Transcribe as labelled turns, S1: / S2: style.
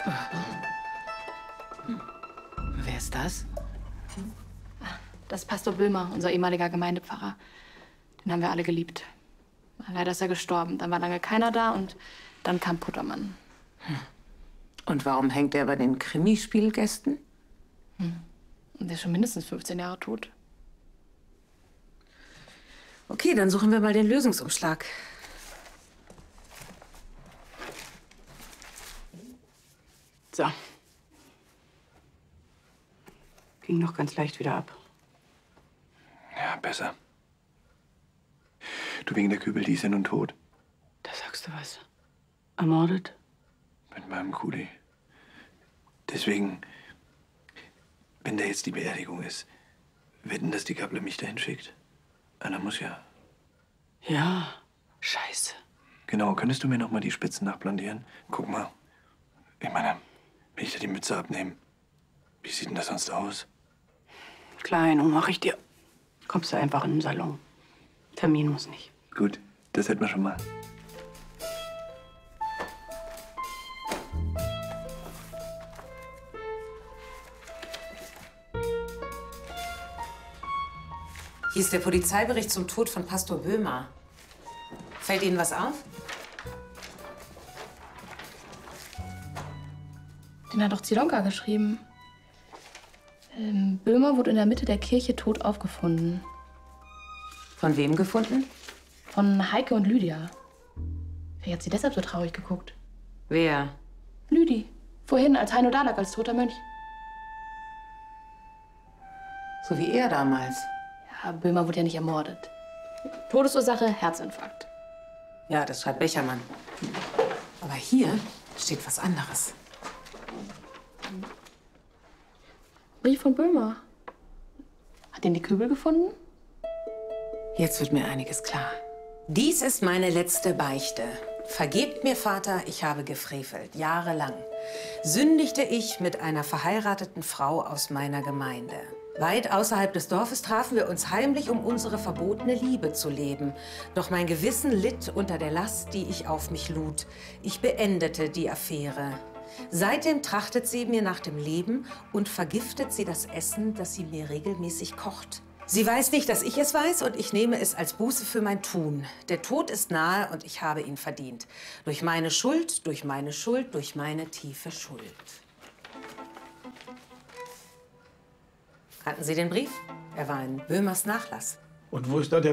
S1: Wer ist das?
S2: Das ist Pastor Böhmer, unser ehemaliger Gemeindepfarrer. Den haben wir alle geliebt. Leider ist er gestorben. Dann war lange keiner da und dann kam Puttermann.
S1: Und warum hängt er bei den Krimispielgästen?
S2: Und der ist schon mindestens 15 Jahre tot.
S1: Okay, dann suchen wir mal den Lösungsumschlag.
S3: So. Ging noch ganz leicht wieder ab.
S4: Ja, besser. Du, wegen der Kübel, die ist ja nun tot.
S3: Da sagst du was. Ermordet?
S4: Mit meinem Kuli. Deswegen, wenn da jetzt die Beerdigung ist, wetten, dass die Kappler mich dahin schickt? Einer muss ja.
S3: Ja, scheiße.
S4: Genau, könntest du mir noch mal die Spitzen nachblondieren? Guck mal. Ich meine, wenn ich da die Mütze abnehme, wie sieht denn das sonst aus?
S3: Klein, mach ich dir. Kommst du einfach in den Salon. Termin muss nicht.
S4: Gut, das hätten wir schon mal.
S1: Hier ist der Polizeibericht zum Tod von Pastor Böhmer. Fällt Ihnen was auf?
S2: Den hat doch Zilonka geschrieben. Böhmer wurde in der Mitte der Kirche tot aufgefunden.
S1: Von wem gefunden?
S2: Von Heike und Lydia. Wer hat sie deshalb so traurig geguckt?
S1: Wer?
S2: Lüdi. Vorhin, als Heino da lag als toter Mönch.
S1: So wie er damals.
S2: Ja, Böhmer wurde ja nicht ermordet. Todesursache, Herzinfarkt.
S1: Ja, das schreibt Bechermann. Aber hier steht was anderes.
S2: Brief von Böhmer. Hat den die Kübel gefunden?
S1: Jetzt wird mir einiges klar. Dies ist meine letzte Beichte. Vergebt mir, Vater, ich habe gefrevelt, jahrelang. Sündigte ich mit einer verheirateten Frau aus meiner Gemeinde. Weit außerhalb des Dorfes trafen wir uns heimlich, um unsere verbotene Liebe zu leben. Doch mein Gewissen litt unter der Last, die ich auf mich lud. Ich beendete die Affäre. Seitdem trachtet sie mir nach dem Leben und vergiftet sie das Essen, das sie mir regelmäßig kocht. Sie weiß nicht, dass ich es weiß, und ich nehme es als Buße für mein Tun. Der Tod ist nahe und ich habe ihn verdient. Durch meine Schuld, durch meine Schuld, durch meine tiefe Schuld. Kannten Sie den Brief? Er war in Böhmers Nachlass.
S5: Und wo ist da der